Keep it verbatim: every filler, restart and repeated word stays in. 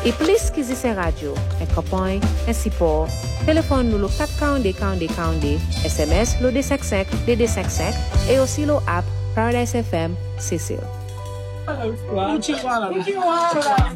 E plus que existe rádio, é copõe, é cipó, telefone no quatro quarante, quarante, quarante, S M S no D cinquenta e cinco, D D cinquenta e cinco, e aussi no app Paradise F M, Cecil. Uchiwala. Uchiwala.